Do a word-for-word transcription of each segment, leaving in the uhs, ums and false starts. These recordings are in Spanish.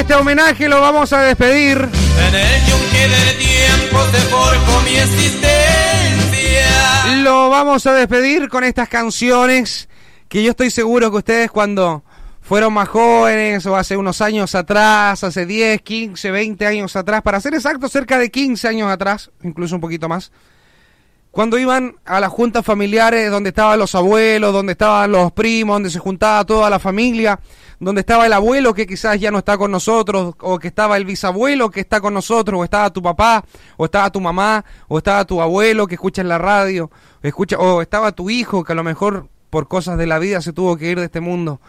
este homenaje lo vamos a despedir. En el yunque del tiempo se forjó mi existencia. Lo vamos a despedir con estas canciones que yo estoy seguro que ustedes cuando fueron más jóvenes o hace unos años atrás, hace diez, quince, veinte años atrás, para ser exacto, cerca de quince años atrás, incluso un poquito más, cuando iban a las juntas familiares donde estaban los abuelos, donde estaban los primos, donde se juntaba toda la familia, donde estaba el abuelo que quizás ya no está con nosotros, o que estaba el bisabuelo que está con nosotros, o estaba tu papá, o estaba tu mamá, o estaba tu abuelo que escucha en la radio, escucha, o estaba tu hijo que a lo mejor por cosas de la vida se tuvo que ir de este mundo,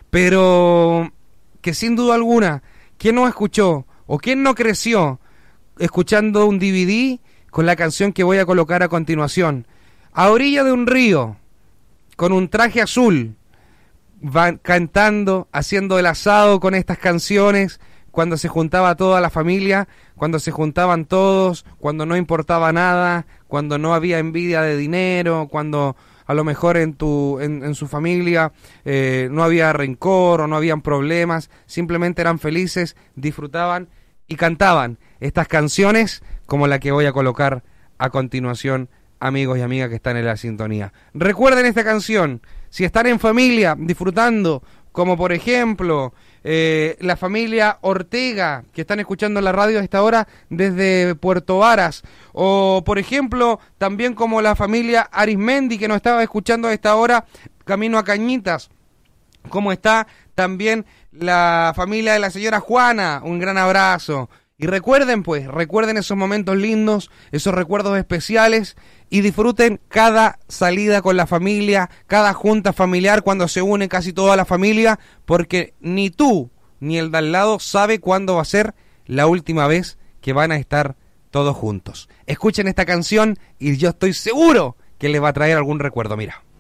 pero que sin duda alguna, ¿quién no escuchó o quién no creció escuchando un D V D con la canción que voy a colocar a continuación? A orilla de un río, con un traje azul, van cantando, haciendo el asado con estas canciones, cuando se juntaba toda la familia, cuando se juntaban todos, cuando no importaba nada, cuando no había envidia de dinero, cuando a lo mejor en tu en, en su familia eh, no había rencor o no habían problemas, simplemente eran felices, disfrutaban y cantaban estas canciones como la que voy a colocar a continuación, amigos y amigas que están en la sintonía. Recuerden esta canción, si están en familia disfrutando, como por ejemplo eh, la familia Ortega, que están escuchando la radio a esta hora desde Puerto Varas, o por ejemplo también como la familia Arismendi, que nos estaba escuchando a esta hora camino a Cañitas, como está también la familia de la señora Juana, un gran abrazo. Y recuerden pues, recuerden esos momentos lindos, esos recuerdos especiales, y disfruten cada salida con la familia, cada junta familiar cuando se une casi toda la familia, porque ni tú ni el de al lado sabe cuándo va a ser la última vez que van a estar todos juntos. Escuchen esta canción y yo estoy seguro que les va a traer algún recuerdo. Mira.